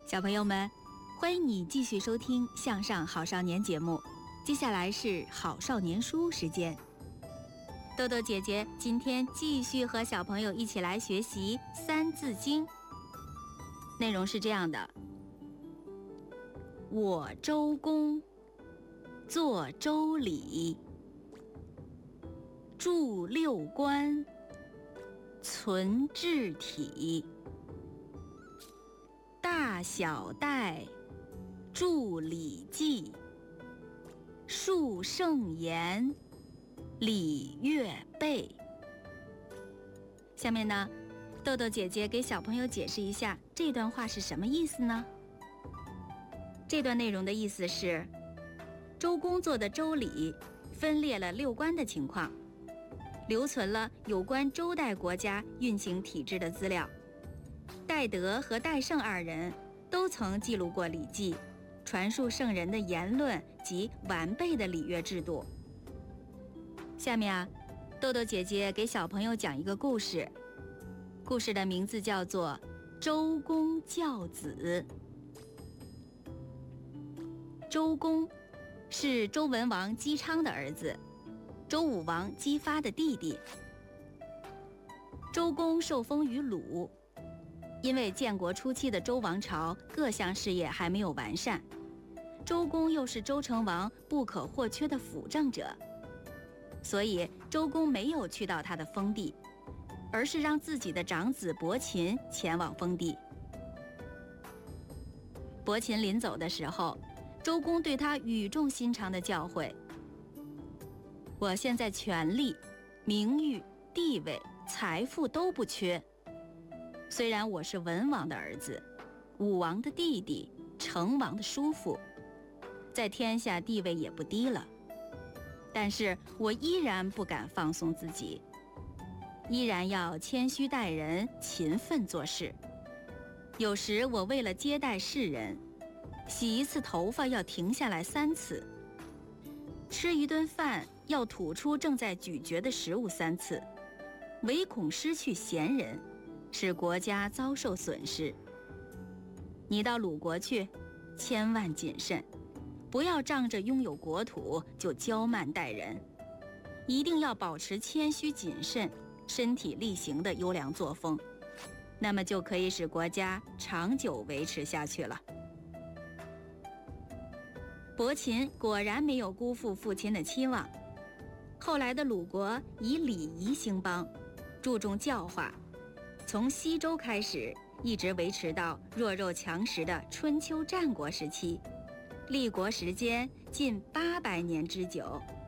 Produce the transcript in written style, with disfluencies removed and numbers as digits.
小朋友们，欢迎你继续收听《向上好少年》节目。接下来是好少年书时间。豆豆姐姐今天继续和小朋友一起来学习《三字经》，内容是这样的：我周公作周礼，著六官，存治体。大小戴著礼记，述圣言，礼乐备。下面呢，豆豆姐姐给小朋友解释一下这段话是什么意思呢？这段内容的意思是，周公做的周礼分列了六官的情况，留存了有关周代国家运行体制的资料。戴德和戴胜二人都曾记录过礼记，传述圣人的言论及完备的礼乐制度。下面豆豆姐姐给小朋友讲一个故事，故事的名字叫做《周公教子》。周公是周文王姬昌的儿子，周武王姬发的弟弟。周公受封于鲁，因为建国初期的周王朝各项事业还没有完善，周公又是周成王不可或缺的辅政者，所以周公没有去到他的封地，而是让自己的长子伯禽前往封地。伯禽临走的时候，周公对他语重心长地教诲：我现在权力、名誉、地位、财富都不缺，虽然我是文王的儿子，武王的弟弟，成王的叔父，在天下地位也不低了，但是我依然不敢放松自己，依然要谦虚待人，勤奋做事。有时我为了接待世人，洗一次头发要停下来3次，吃一顿饭要吐出正在咀嚼的食物3次，唯恐失去贤人，使国家遭受损失。你到鲁国去，千万谨慎，不要仗着拥有国土就骄慢待人，一定要保持谦虚谨慎、身体力行的优良作风，那么就可以使国家长久维持下去了。伯禽果然没有辜负父亲的期望，后来的鲁国以礼仪兴邦，注重教化，从西周开始，一直维持到弱肉强食的春秋战国时期，立国时间近800年之久。